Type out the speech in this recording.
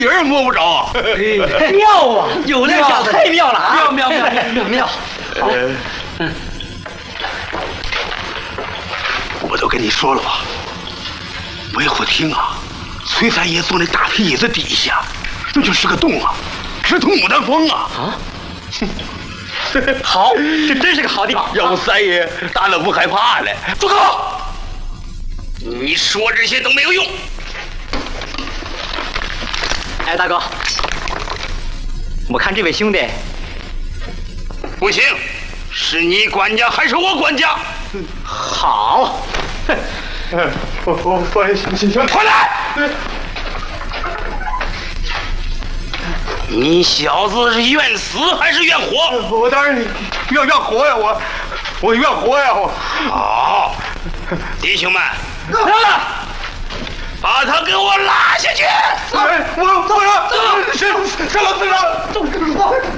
别人摸不着。 妙啊！有那小子太妙了啊！ 妙！ 好，我都跟你说了吧，维护厅啊，崔三爷坐那大皮椅子底下，那就是个洞啊，直通牡丹峰啊！ 啊！好，这真是个好地方。 要不三爷大了不害怕嘞？住口！你说这些都没有用。 哎，大哥，我看这位兄弟不行，是你管家还是我管家？ 好。 行，快来！你小子是愿死还是愿活？ 我当然愿活呀，我愿活呀，我。 好，弟兄们，把他给我拉下去！ 我上老司长，